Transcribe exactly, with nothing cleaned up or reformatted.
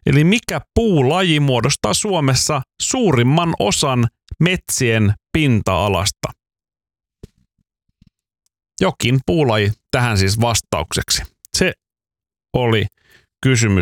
Eli mikä puulaji muodostaa Suomessa suurimman osan metsien pinta-alasta? Jokin puulaji tähän siis vastaukseksi. Se oli kysymys